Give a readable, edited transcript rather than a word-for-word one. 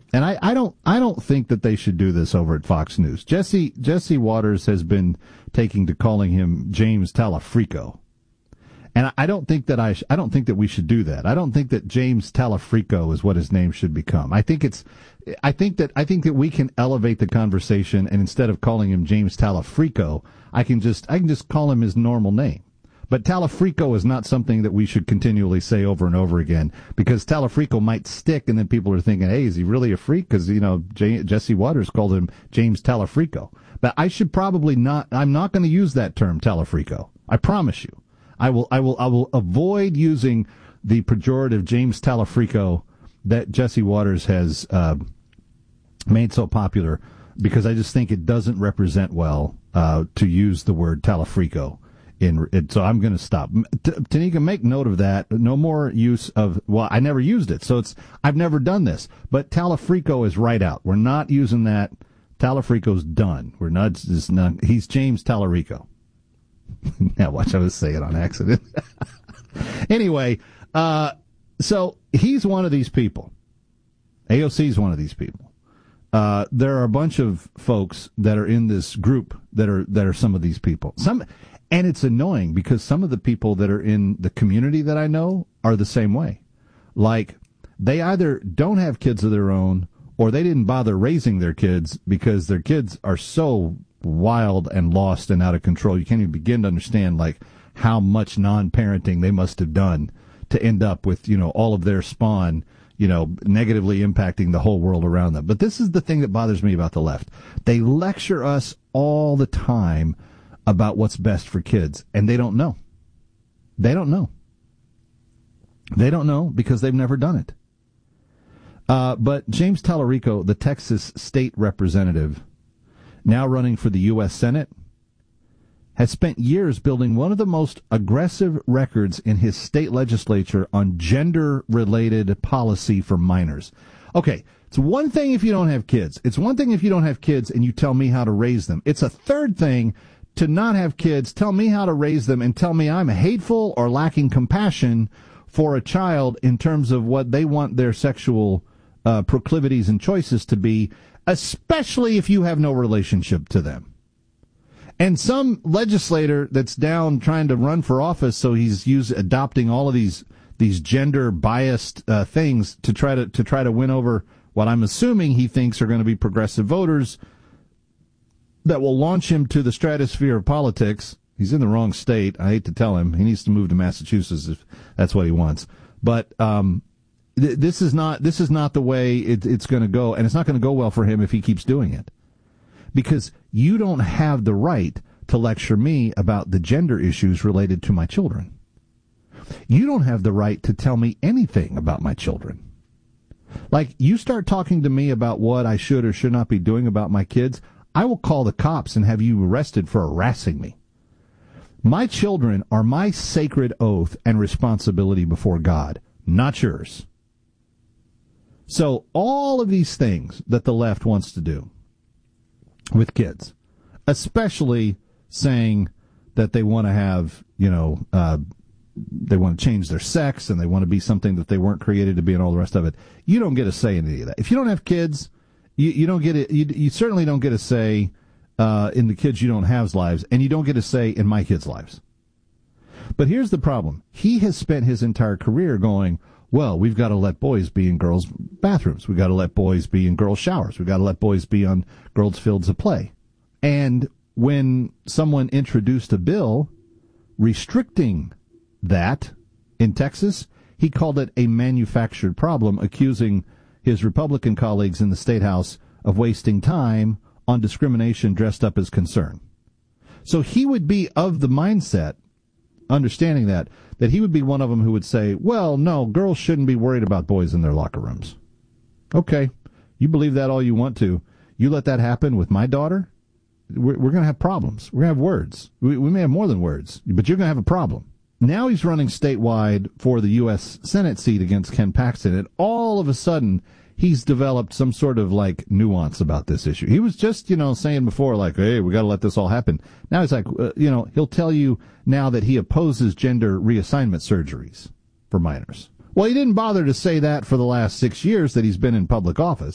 And I don't think that they should do this over at Fox News. Jesse Waters has been taking to calling him James Talafrico. And I don't think that we should do that. I don't think that James Talafrico is what his name should become. I think that we can elevate the conversation, and instead of calling him James Talafrico, I can just call him his normal name. But Talafrico is not something that we should continually say over and over again, because Talafrico might stick, and then people are thinking, hey, is he really a freak? Because, Jesse Waters called him James Talafrico. But I should probably not, I'm not going to use that term, Talafrico. I promise you. I will avoid using the pejorative James Talafrico that Jesse Waters has made so popular, because I just think it doesn't represent well to use the word Talafrico. So I'm going to stop. Tanika, make note of that. No more use of, well, I never used it, so I've never done this. But Talafrico is right out. We're not using that. Talafrico's done. We're not, he's James Talarico. Now watch, I was saying it on accident. Anyway, so he's one of these people. AOC's one of these people. There are a bunch of folks that are in this group that are some of these people. And it's annoying because some of the people that are in the community that I know are the same way. Like, they either don't have kids of their own, or they didn't bother raising their kids because their kids are so wild and lost and out of control. You can't even begin to understand, like, how much non-parenting they must have done to end up with, all of their spawn, negatively impacting the whole world around them. But this is the thing that bothers me about the left. They lecture us all the time about what's best for kids, and they don't know. They don't know. They don't know because they've never done it. But James Talarico, the Texas state representative, now running for the U.S. Senate, has spent years building one of the most aggressive records in his state legislature on gender-related policy for minors. Okay, it's one thing if you don't have kids. It's one thing if you don't have kids and you tell me how to raise them. It's a third thing to not have kids, tell me how to raise them, and tell me I'm hateful or lacking compassion for a child in terms of what they want their sexual proclivities and choices to be, especially if you have no relationship to them. And some legislator that's down trying to run for office, so he's adopting all of these gender biased things to try to win over what I'm assuming he thinks are going to be progressive voters that will launch him to the stratosphere of politics. He's in the wrong state. I hate to tell him. He needs to move to Massachusetts if that's what he wants. But this is not the way it's going to go, and it's not going to go well for him if he keeps doing it. Because you don't have the right to lecture me about the gender issues related to my children. You don't have the right to tell me anything about my children. Like, you start talking to me about what I should or should not be doing about my kids, I will call the cops and have you arrested for harassing me. My children are my sacred oath and responsibility before God, not yours. So all of these things that the left wants to do with kids, especially saying that they want to have, they want to change their sex and they want to be something that they weren't created to be and all the rest of it, you don't get a say in any of that. If you don't have kids, you don't get it. You certainly don't get a say in the kids you don't have's lives, and you don't get a say in my kids' lives. But here's the problem. He has spent his entire career going, well, we've got to let boys be in girls' bathrooms. We've got to let boys be in girls' showers. We've got to let boys be on girls' fields of play. And when someone introduced a bill restricting that in Texas, he called it a manufactured problem, accusing his Republican colleagues in the State House of wasting time on discrimination dressed up as concern. So he would be of the mindset, understanding that he would be one of them who would say, well, no, girls shouldn't be worried about boys in their locker rooms. Okay, you believe that all you want to. You let that happen with my daughter, we're going to have problems. We're going to have words. We may have more than words, but you're going to have a problem. Now he's running statewide for the U.S. Senate seat against Ken Paxton, and all of a sudden he's developed some sort of, like, nuance about this issue. He was just, saying before, like, hey, we got to let this all happen. Now he's like, he'll tell you now that he opposes gender reassignment surgeries for minors. Well, he didn't bother to say that for the last 6 years that he's been in public office.